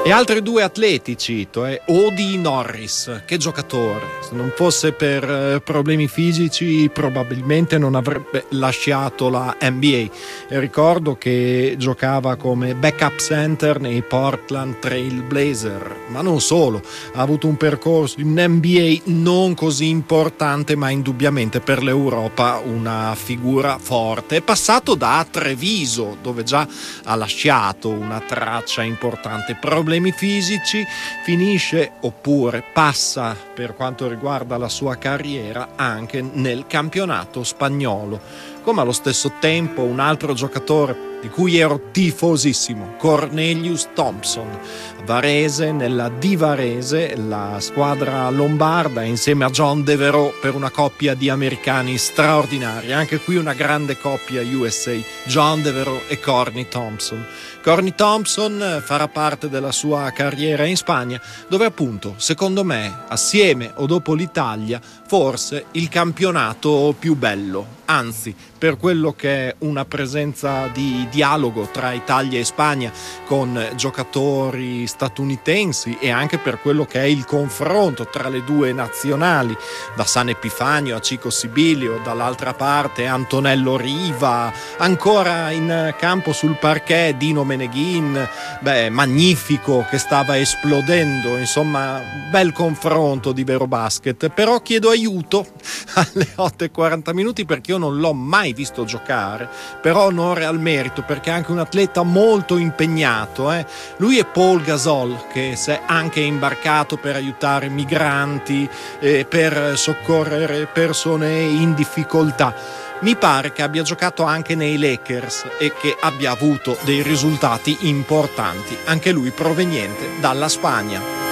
E altri due atleti cito, Odi Norris, che giocatore, se non fosse per problemi fisici probabilmente non avrebbe lasciato la NBA. E ricordo che giocava come backup center nei Portland Trail Blazer, ma non solo, ha avuto un percorso in NBA non così importante, ma indubbiamente per l'Europa una figura forte. È passato da Treviso, dove già ha lasciato una traccia importante. Problemi fisici, finisce oppure passa per quanto riguarda la sua carriera anche nel campionato spagnolo. Come allo stesso tempo un altro giocatore di cui ero tifosissimo, Cornelius Thompson, Varese, nella di Varese, la squadra lombarda, insieme a John Devereux, per una coppia di americani straordinari. Anche qui una grande coppia USA, John Devereux e Corny Thompson. Corny Thompson farà parte della sua carriera in Spagna, dove appunto, secondo me, assieme o dopo l'Italia, forse il campionato più bello. Anzi, per quello che è una presenza di dialogo tra Italia e Spagna con giocatori statunitensi, e anche per quello che è il confronto tra le due nazionali, da San Epifanio a Chico Sibilio, dall'altra parte Antonello Riva, ancora in campo sul parquet Dino Meneghin, magnifico, che stava esplodendo, insomma bel confronto di vero basket. Però chiedo aiuto alle 8:40 perché io non l'ho mai visto giocare, però onore al merito, perché è anche un atleta molto impegnato. Lui è Paul Gasol, che si è anche imbarcato per aiutare migranti, per soccorrere persone in difficoltà. Mi pare che abbia giocato anche nei Lakers e che abbia avuto dei risultati importanti, anche lui proveniente dalla Spagna.